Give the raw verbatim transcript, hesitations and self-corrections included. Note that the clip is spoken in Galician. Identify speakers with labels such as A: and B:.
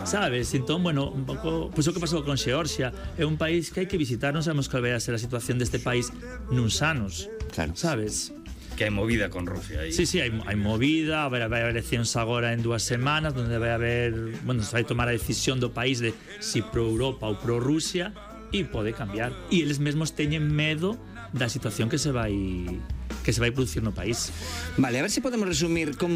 A: sabes? Entón, bueno, un pouco, pois pues, o que pasou con Xeorxia, é un país que hai que visitar, non sabemos cal vai a ser a situación deste país nuns anos,
B: claro.
A: Sabes?
C: Que hai movida con Rusia aí.
A: Sí, sí, hai, hai movida, vai haber eleccións agora en dúas semanas, onde vai haber, bueno, se vai tomar a decisión do país de si pro Europa ou pro Rusia, e pode cambiar. E eles mesmos teñen medo da situación que se vai que se vai producir no país.
B: Vale, a ver se podemos resumir como